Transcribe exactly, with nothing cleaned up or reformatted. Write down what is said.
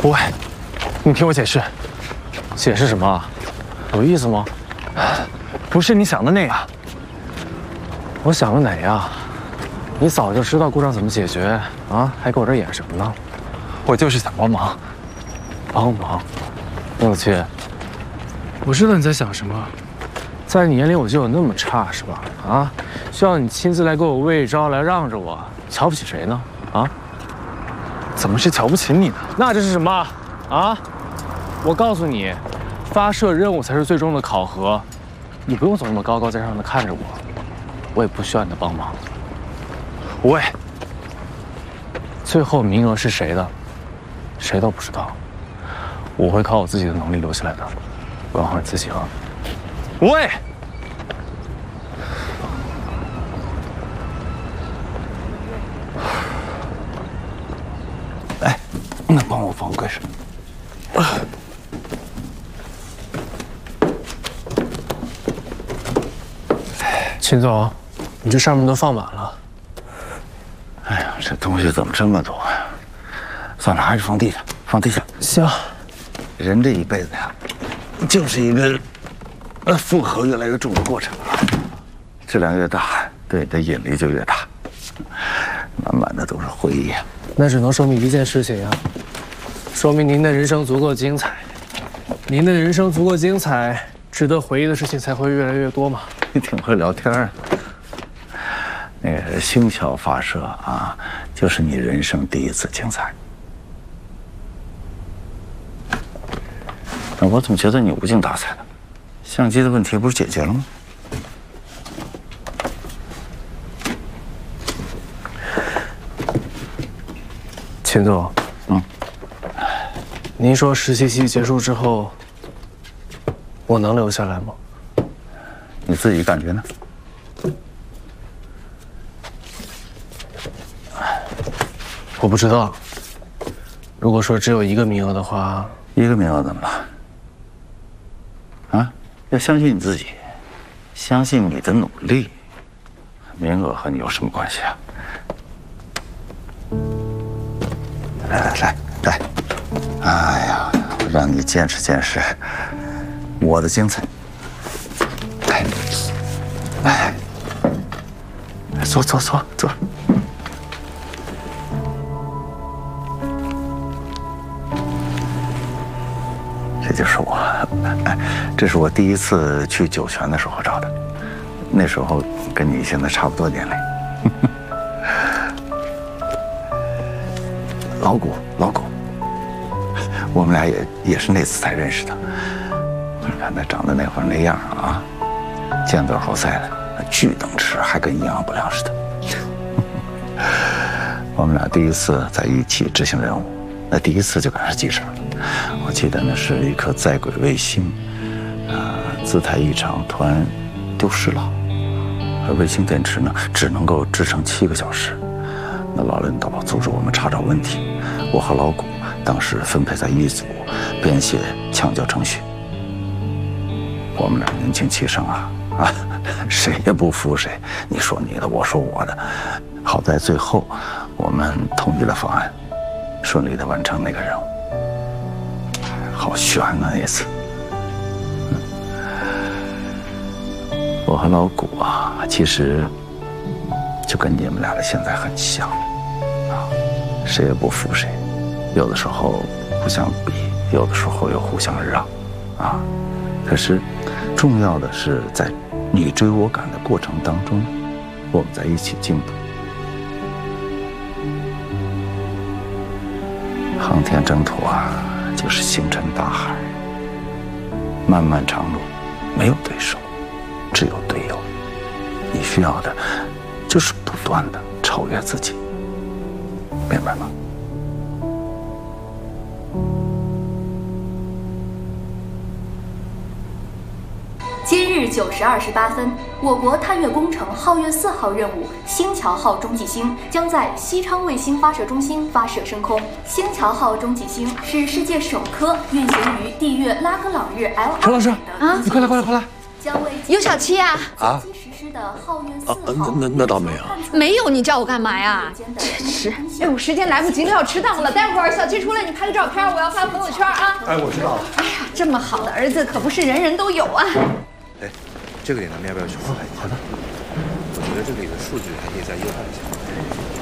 喂，你听我解释。解释什么？有意思吗？不是你想的那样。我想的哪样？你早就知道故障怎么解决啊，还给我这演什么呢？我就是想帮忙。帮忙？宁子期，我知道你在想什么。在你眼里，我就有那么差是吧？啊，需要你亲自来给我喂招，来让着我，瞧不起谁呢？啊？怎么是瞧不起你呢？那这是什么？啊？我告诉你，发射任务才是最终的考核，你不用总那么高高在上的看着我，我也不需要你的帮忙。喂，最后名额是谁的，谁都不知道，我会靠我自己的能力留下来的，管好你自己啊。喂。 来，那帮我放柜上。 秦总，你这上面都放满了。 哎呀，这东西怎么这么多呀？算了，还是放地上，放地上。 行。 人这一辈子呀，就是一个呃负荷越来越重的过程。质量越大，对你的引力就越大，满满的都是回忆。 那只能说明一件事情呀，说明您的人生足够精彩。您的人生足够精彩，值得回忆的事情才会越来越多嘛。 你挺会聊天啊。那个星桥发射啊，就是你人生第一次精彩。那我总觉得你无精打采的，相机的问题不是解决了吗？ 秦总，嗯，您说实习期结束之后，我能留下来吗？ 你自己感觉呢？ 我不知道。如果说只有一个名额的话， 一个名额怎么了？啊，要相信你自己，相信你的努力。名额和你有什么关系啊？来来来来，哎呀，让你见识见识我的精彩。来，来，坐坐坐坐。这就是我，哎，这是我第一次去酒泉的时候照的，那时候跟你现在差不多年龄。老谷，老谷，我们俩也也是那次才认识的。你看他长得那会儿那样啊，尖嘴猴腮的，巨能吃，还跟营养不良似的。我们俩第一次在一起执行任务，那第一次就赶上记事了。我记得那是一颗在轨卫星，啊、呃，姿态异常，突然丢失了。而卫星电池呢，只能够支撑七个小时。那老领导组织我们查找问题，我和老谷当时分配在一组，编写抢救程序。我们俩年轻气盛啊啊，谁也不服谁，你说你的，我说我的。好在最后我们统一了方案，顺利的完成那个任务。好悬啊那一次。嗯，我和老谷啊，其实就跟你们俩的现在很像啊，谁也不服谁，有的时候互相比，有的时候又互相让啊。可是重要的是在你追我赶的过程当中，我们在一起进步。航天征途啊，就是星辰大海，漫漫长路，没有对手，只有队友。你需要的就是不断的超越自己，明白吗？ 今日九时二十八分，我国探月工程皓月四号任务星桥号中继星将在西昌卫星发射中心发射升空。星桥号中继星是世界首颗运行于地月拉格朗日 L 陈老师啊， 你快来快来快来！ 将为有小七啊！ 啊， 知的皓月四啊， 号那那那倒没有。 没有，你叫我干嘛呀？真是，哎，我时间来不及了，要迟到了。待会儿小七出来，你拍个照片，我要发朋友圈啊。 哎，我知道了。 哎呀，这么好的儿子可不是人人都有啊。 哎，这个点咱们要不要去复盘一下？好的。我觉得这里的数据还可以再优化一下。